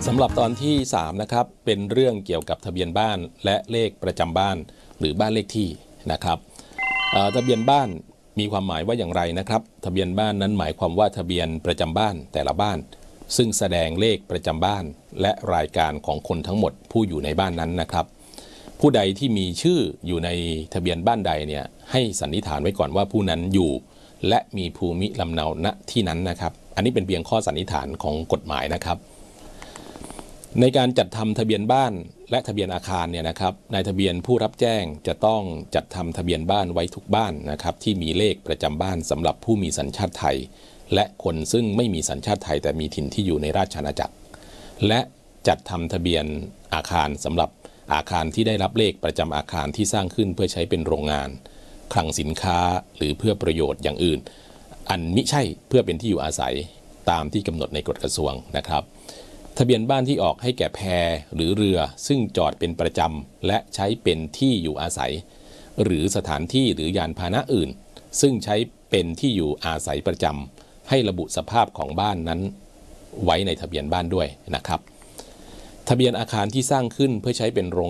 สำหรับตอนที่3นะครับเป็นเรื่องเกี่ยวกับทะเบียนบ้านและเลขประจำบ้านหรือบ้านเลขที่นะครับทะเบียนบ้านมีความหมายว่าอย่างไรนะครับทะเบียนบ้านนั้นหมายความว่าทะเบียนประจำบ้านแต่ละบ้านซึ่งแสดงเลขประจำบ้านและรายการของคนทั้งหมดผู้อยู่ในบ้านนั้นนะครับผู้ใดที่มีชื่ออยู่ในทะเบียนบ้านใดเนี่ยให้สันนิษฐานไว้ก่อนว่าผู้นั้นอยู่และมีภูมิลำเนาณที่นั้นนะครับอันนี้เป็นเพียงข้อสันนิษฐานของกฎหมายนะครับในการจัดทำทะเบียนบ้านและทะเบียนอาคารเนี่ยนะครับนายทะเบียนผู้รับแจ้งจะต้องจัดทำทะเบียนบ้านไว้ทุกบ้านนะครับที่มีเลขประจำบ้านสำหรับผู้มีสัญชาติไทยและคนซึ่งไม่มีสัญชาติไทยแต่มีถิ่นที่อยู่ในราชอาณาจักรและจัดทำทะเบียนอาคารสำหรับอาคารที่ได้รับเลขประจำอาคารที่สร้างขึ้นเพื่อใช้เป็นโรงงานคลังสินค้าหรือเพื่อประโยชน์อย่างอื่นอันมิใช่เพื่อเป็นที่อยู่อาศัยตามที่กำหนดในกฎกระทรวงนะครับทะเบียนบ้านที่ออกให้แก่แพหรือเรือซึ่งจอดเป็นประจำและใช้เป็นที่อยู่อาศัยหรือสถานที่หรือยานพาหนะอื่นซึ่งใช้เป็นที่อยู่อาศัยประจำให้ระบุสภาพของบ้านนั้นไว้ในทะเบียนบ้านด้วยนะครับทะเบียนอาคารที่สร้างขึ้นเพื่อใช้เป็นโรง